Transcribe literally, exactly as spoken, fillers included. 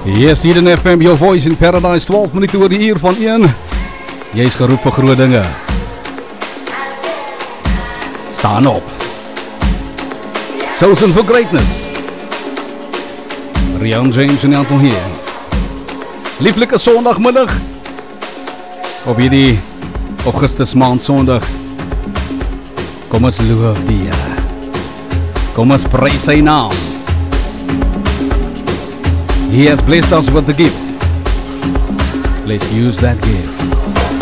Yes, hier in F M, your voice in paradise, twaalf minute oor die uur van een. Jy is geroep vir groot dinge. Staan op. Chosen for greatness. Rian James en Anton hier. Lieflike Sondagmiddag. Op hierdie Augustus maand Sondag. Kom ons loof die Here. Kom ons prys sy naam. He has blessed us with the gift. Let's use that gift.